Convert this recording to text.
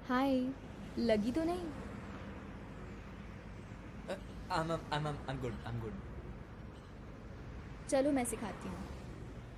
हाय। लगी तो नहीं? I'm good. चलो मैं सिखाती हूँ।